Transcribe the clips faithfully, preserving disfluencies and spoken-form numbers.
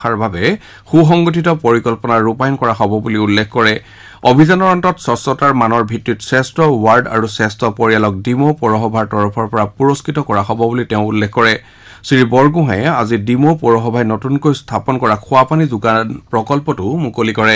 বাবে সুসংগঠিত পৰিকল্পনা ৰূপায়ণ কৰা হ'ব বুলি উল্লেখ কৰে অভিযানৰ অন্তত স্বচ্ছতাৰ মানৰ ভিত্তিত শ্ৰেষ্ঠ ৱাৰ্ড আৰু শ্ৰেষ্ঠ পৰিয়ালক ডিমো পৌৰসভাৰ তৰফৰ পৰা পুৰস্কৃত কৰা হ'ব বুলি তেওঁ উল্লেখ কৰে শ্ৰী বৰগোহাঁয়ে আজি ডিমো পৌৰসভাই নতুনকৈ স্থাপন কৰা খোৱাপানী যোগান প্ৰকল্পটো মুকলি কৰে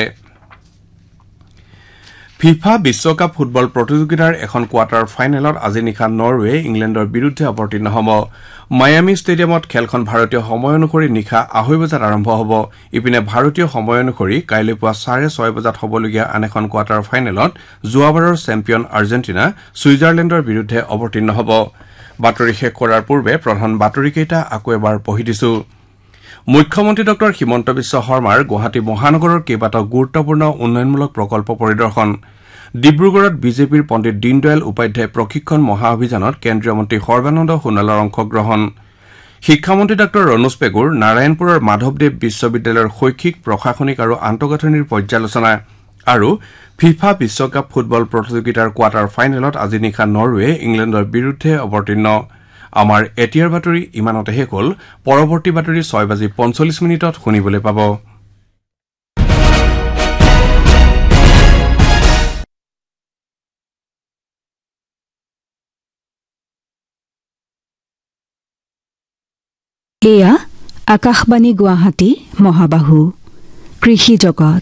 ফিফা বিশ্বকাপ ফুটবল প্ৰতিযোগিতাৰ এখন কোৱাৰ্টাৰ ফাইনেলত আজি নিশা নৰৱে ইংলেণ্ডৰ বিৰুদ্ধে অৱতীৰ্ণ হ'ব মায়ামি ষ্টেডিয়ামত খেলখন ভাৰতীয় সময় অনুসৰি নিশা আঢ়ৈ বজাত আৰম্ভ হ'ব ইপিনে ভাৰতীয় সময় অনুসৰি কাইলৈ পুৱা চাৰে ছয় বজাত হ'বলগীয়া আন এখন কোৱাৰ্টাৰ ফাইনেলত যোৱাবাৰৰ চেম্পিয়ন আৰ্জেণ্টিনা ছুইজাৰলেণ্ডৰ বিৰুদ্ধে অৱতীৰ্ণ হ'ব বাতৰি শেষ কৰাৰ পূৰ্বে প্ৰধান বাতৰিকেইটা আকৌ এবাৰ পঢ়ি দিছো মুখ্যমন্ত্ৰী ডক্টৰ হিমন্ত বিশ্ব শৰ্মাৰ গুৱাহাটী মহানগৰৰ কেইবাটাও গুৰুত্বপূৰ্ণ উন্নয়নমূলক প্ৰকল্প পৰিদৰ্শন ডিব্ৰুগড়ত বিজেপিৰ পণ্ডিত দীনদয়াল উপাধ্যায় প্ৰশিক্ষণ মহা অভিযানত কেন্দ্ৰীয় মন্ত্ৰী সৰ্বানন্দ সোণোৱালৰ অংশগ্ৰহণ শিক্ষামন্ত্ৰী ডক্টৰ ৰণোজ পেগুৰ নাৰায়ণপুৰৰ মাধৱদেৱ বিশ্ববিদ্যালয়ৰ শৈক্ষিক প্ৰশাসনিক আৰু আন্তঃগাঁথনিৰ পৰ্যালোচনা আৰু ফিফা বিশ্বকাপ ফুটবল প্ৰতিযোগিতাৰ কোৱাৰ্টাৰ ফাইনেলত আজি নিশা নৰৱে ইংলেণ্ডৰ বিৰুদ্ধে অৱতীৰ্ণ আমাৰ এতিয়াৰ বাতৰি ইমানতে শেষ হ'ল পৰৱৰ্তী বাতৰি ছয় বাজি পঞ্চল্লিছ মিনিটত শুনিবলৈ পাব এয়া আকাশবাণী গুৱাহাটী মহাবাহু কৃষি জগত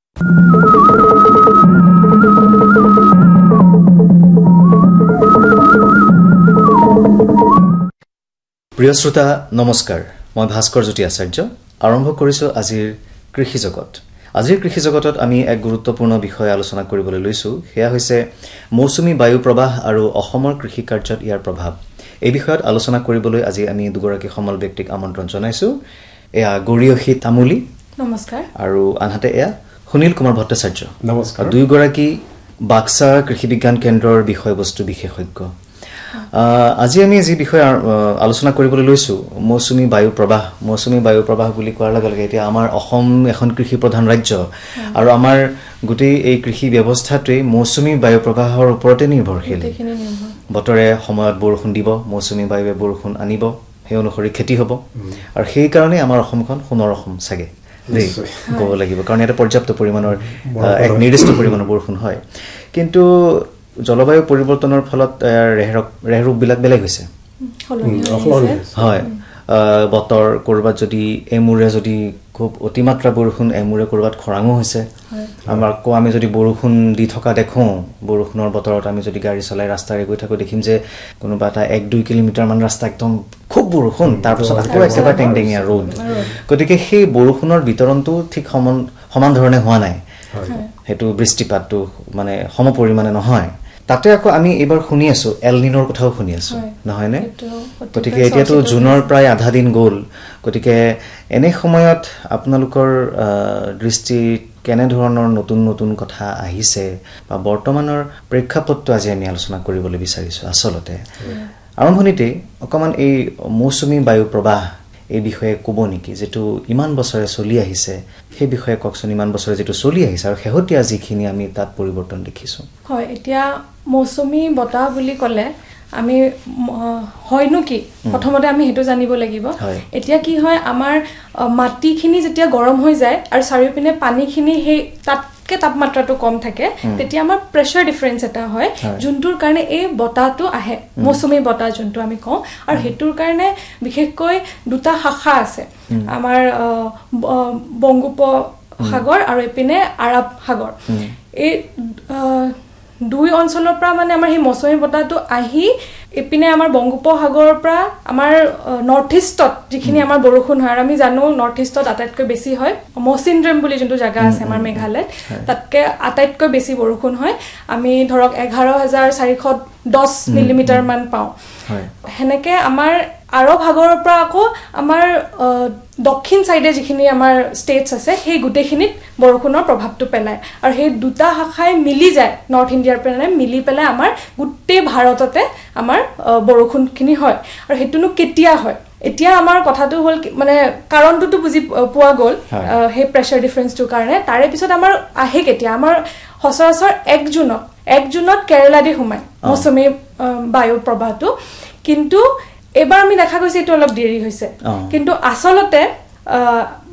প্ৰিয় শ্ৰোতা নমস্কাৰ মই ভাস্কৰ জ্যোতি আচাৰ্য আৰম্ভ কৰিছোঁ আজিৰ কৃষি জগত আজিৰ কৃষি জগতত আমি এক গুৰুত্বপূৰ্ণ বিষয় আলোচনা কৰিবলৈ লৈছোঁ সেয়া হৈছে মৌচুমী বায়ু প্ৰবাহ আৰু অসমৰ কৃষি কাৰ্যত ইয়াৰ প্ৰভাৱ এই বিষয়ত আলোচনা কৰিবলৈ আজি আমি দুগৰাকী সমল ব্যক্তিক আমন্ত্ৰণ জনাইছোঁ এয়া গৰিয়সী তামুলী নমস্কাৰ আৰু আনহাতে এয়া সুনীল কুমাৰ ভট্টাচাৰ্য নমস্কাৰ দুয়োগৰাকী বাক্সা কৃষি বিজ্ঞান কেন্দ্ৰৰ বিষয়বস্তু বিশেষজ্ঞ আজি আমি যি বিষয় আলোচনা কৰিবলৈ লৈছোঁ মৌচুমী বায়ু প্ৰবাহ মৌচুমী বায়ু প্ৰবাহ বুলি কোৱাৰ লগে লগে এতিয়া আমাৰ অসম এখন কৃষি প্ৰধান ৰাজ্য আৰু আমাৰ গোটেই এই কৃষি ব্যৱস্থাটোৱে মৌচুমী বায়ু প্ৰবাহৰ ওপৰতে নিৰ্ভৰশীল বতৰে সময়ত বৰষুণ দিব মৌচুমী বায়ুৱে বৰষুণ আনিব সেই অনুসৰি খেতি হ'ব আৰু সেই কাৰণে আমাৰ অসমখন সোণৰ অসম চাগে দেই ক'ব লাগিব কাৰণ ইয়াতে পৰ্যাপ্ত পৰিমাণৰ এক নিৰ্দিষ্ট পৰিমাণৰ বৰষুণ হয় কিন্তু জলবায়ু পৰিৱৰ্তনৰ ফলত ৰেহৰূপবিলাক বেলেগ হৈছে হয় বতৰ ক'ৰবাত যদি এমূৰে যদি খুব অতিমাত্ৰা বৰষুণ এমূৰে ক'ৰবাত খৰাঙো হৈছে আমাৰ আকৌ আমি যদি বৰষুণ দি থকা দেখোঁ বৰষুণৰ বতৰত আমি যদি গাড়ী চলাই ৰাস্তাৰে গৈ থাকোঁ দেখিম যে কোনোবা এটা এক দুই কিলোমিটাৰমান ৰাস্তা একদম খুব বৰষুণ তাৰপিছত আকৌ একেবাৰে টেংটেঙীয়া ৰ'দ গতিকে সেই বৰষুণৰ বিতৰণটো ঠিক সমান সমান ধৰণে হোৱা নাই সেইটো বৃষ্টিপাতটো মানে সম পৰিমাণে নহয় তাতে আকৌ আমি এইবাৰ শুনি আছোঁ এল নিনৰ কথাও শুনি আছোঁ নহয়নে গতিকে এতিয়াতো জুনৰ প্ৰায় আধা দিন গ'ল গতিকে এনে সময়ত আপোনালোকৰ দৃষ্টিত কেনেধৰণৰ নতুন নতুন কথা আহিছে বা বৰ্তমানৰ প্ৰেক্ষাপটটো আজি আমি আলোচনা কৰিবলৈ বিচাৰিছোঁ আচলতে আৰম্ভণিতে অকণমান এই মৌচুমী বায়ু প্ৰবাহ এই বিষয়ে ক'ব নেকি যেটো ইমান বছৰে চলি আহিছে সেই বিষয়ে কওকচোন ইমান বছৰে যেটো চলি আহিছে আৰু শেহতীয়া যিখিনি আমি তাত পৰিৱৰ্তন দেখিছোঁ হয় এতিয়া মৌচুমী বতাহ বুলি ক'লে আমি হয়নো কি প্ৰথমতে আমি হেতু জানিব লাগিব এতিয়া কি হয় আমাৰ মাটিখিনি যেতিয়া গৰম হৈ যায় আৰু চাৰিওপিনে পানীখিনি সেই তাতকে তাপমাত্ৰাটো কম থাকে তেতিয়া আমাৰ প্ৰেছাৰ ডিফাৰেন্স এটা হয় যোনটোৰ কাৰণে এই বতাহটো আহে মৌচুমী বতাহ যোনটো আমি কওঁ আৰু হেতুৰ কাৰণে বিশেষকৈ দুটা শাখা আছে আমাৰ বংগোপ সাগৰ আৰু এপিনে আৰব সাগৰ এই দুই অঞ্চলৰ পৰা মানে আমাৰ সেই মৌচুমী বতাহটো আহি এপিনে আমাৰ বংগোপসাগৰৰ পৰা আমাৰ নৰ্থ ইষ্টত যিখিনি আমাৰ বৰষুণ হয় আৰু আমি জানো নৰ্থ ইষ্টত আটাইতকৈ বেছি হয় মৌচিনড্ৰেম বুলি যোনটো জাগা আছে আমাৰ মেঘালয়ত তাতকৈ আটাইতকৈ বেছি বৰষুণ হয় আমি ধৰক এঘাৰ হাজাৰ চাৰিশ দহ মিলিমিটাৰ মান পাওঁ সেনেকৈ আমাৰ আৰব সাগৰৰ পৰা আকৌ আমাৰ দক্ষিণ চাইডে যিখিনি আমাৰ ষ্টেটছ আছে সেই গোটেইখিনিত বৰষুণৰ প্ৰভাৱটো পেলায় আৰু সেই দুটা শাখাই মিলি যায় নৰ্থ ইণ্ডিয়াৰ পৰা মিলি পেলাই আমাৰ গোটেই ভাৰততে আমাৰ বৰষুণখিনি হয় আৰু সেইটোনো কেতিয়া হয় এতিয়া আমাৰ কথাটো হ'ল মানে কাৰণটোতো বুজি পোৱা গ'ল সেই প্ৰেছাৰ ডিফাৰেন্সটোৰ কাৰণে তাৰে পিছত আমাৰ আহে কেতিয়া আমাৰ সচৰাচৰ এক জুনত এক জুনত কেৰেলা দি সোমায় মৌচুমী বায়ু প্ৰবাহটো কিন্তু এবাৰ আমি দেখা গৈছে এইটো অলপ দেৰি হৈছে কিন্তু আচলতে